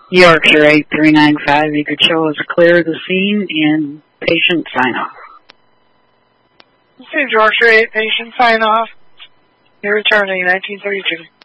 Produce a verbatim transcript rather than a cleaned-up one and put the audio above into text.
Yorkshire eight three nine five, you could show us clear of the scene and patient sign off. This is Yorkshire eight, patient sign off. You're returning nineteen thirty-two.